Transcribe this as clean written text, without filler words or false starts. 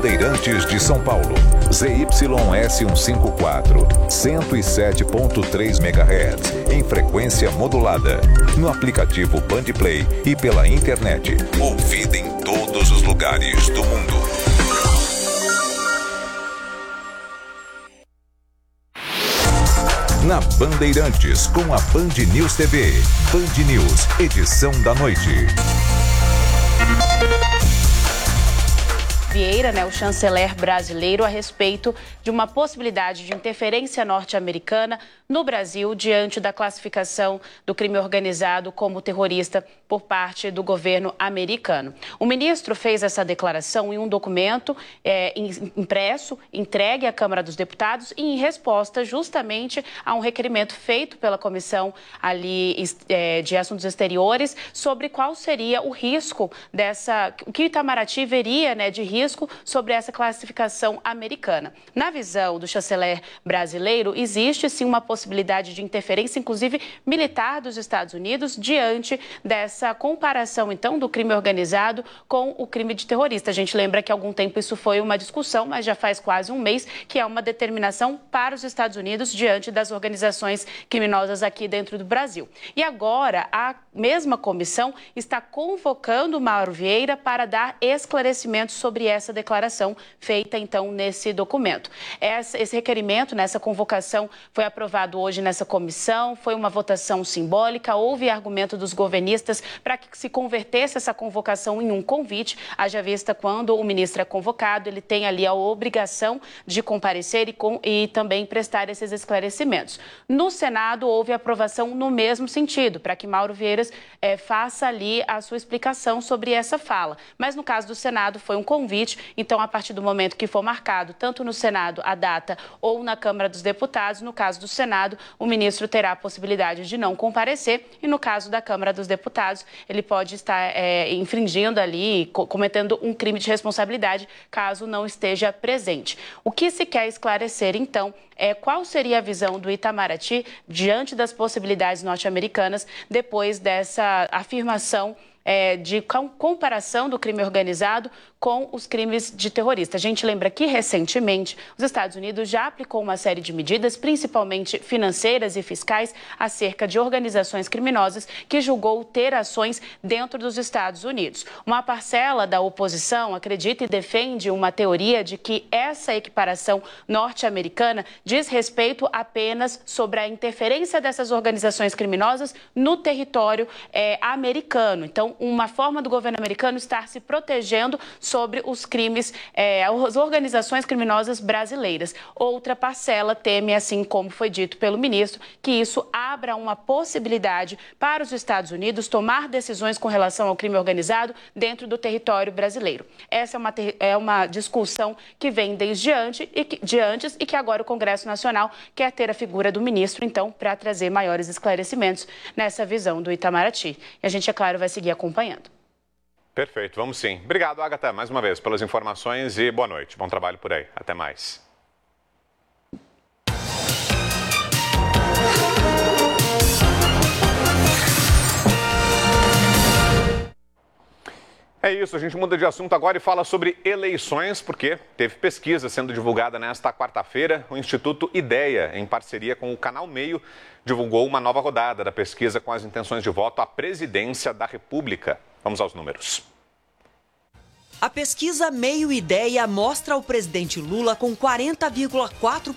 Bandeirantes de São Paulo, ZYS154, 107.3 MHz, em frequência modulada. No aplicativo Bandplay e pela internet. Ouvida em todos os lugares do mundo. Na Bandeirantes, com a Band News TV. Band News, edição da noite. Vieira, o chanceler brasileiro, a respeito de uma possibilidade de interferência norte-americana no Brasil diante da classificação do crime organizado como terrorista por parte do governo americano. O ministro fez essa declaração em um documento impresso, entregue à Câmara dos Deputados e em resposta justamente a um requerimento feito pela Comissão de Assuntos Exteriores sobre qual seria o risco o que Itamaraty veria de risco sobre essa classificação americana. Na visão do chanceler brasileiro, existe sim uma possibilidade de interferência, inclusive militar, dos Estados Unidos, diante dessa comparação, então, do crime organizado com o crime de terrorista. A gente lembra que há algum tempo isso foi uma discussão, mas já faz quase um mês, que é uma determinação para os Estados Unidos diante das organizações criminosas aqui dentro do Brasil. E agora, a mesma comissão está convocando Mauro Vieira para dar esclarecimentos sobre essa declaração feita, então, nesse documento. Esse requerimento, nessa convocação, foi aprovado hoje nessa comissão, foi uma votação simbólica, houve argumento dos governistas para que se convertesse essa convocação em um convite, haja vista quando o ministro é convocado, ele tem ali a obrigação de comparecer e também prestar esses esclarecimentos. No Senado, houve aprovação no mesmo sentido, para que Mauro Vieira faça ali a sua explicação sobre essa fala. Mas no caso do Senado, foi um convite. Então, a partir do momento que for marcado, tanto no Senado a data ou na Câmara dos Deputados, no caso do Senado, o ministro terá a possibilidade de não comparecer e no caso da Câmara dos Deputados, ele pode estar infringindo ali, cometendo um crime de responsabilidade, caso não esteja presente. O que se quer esclarecer, então, é qual seria a visão do Itamaraty diante das possibilidades norte-americanas depois dessa afirmação de comparação do crime organizado com os crimes de terrorista. A gente lembra que, recentemente, os Estados Unidos já aplicou uma série de medidas, principalmente financeiras e fiscais, acerca de organizações criminosas que julgou ter ações dentro dos Estados Unidos. Uma parcela da oposição acredita e defende uma teoria de que essa equiparação norte-americana diz respeito apenas sobre a interferência dessas organizações criminosas no território americano. Então, uma forma do governo americano estar se protegendo sobre os crimes, as organizações criminosas brasileiras. Outra parcela teme, assim como foi dito pelo ministro, que isso abra uma possibilidade para os Estados Unidos tomar decisões com relação ao crime organizado dentro do território brasileiro. Essa é uma discussão que vem desde antes e que agora o Congresso Nacional quer ter a figura do ministro, então, para trazer maiores esclarecimentos nessa visão do Itamaraty. E a gente, é claro, vai seguir acompanhando. Perfeito, vamos sim. Obrigado, Agatha, mais uma vez, pelas informações e boa noite. Bom trabalho por aí. Até mais. É isso, a gente muda de assunto agora e fala sobre eleições, porque teve pesquisa sendo divulgada nesta quarta-feira. O Instituto Ideia, em parceria com o Canal Meio, divulgou uma nova rodada da pesquisa com as intenções de voto à presidência da República. Vamos aos números. A pesquisa Meio Ideia mostra o presidente Lula com 40,4%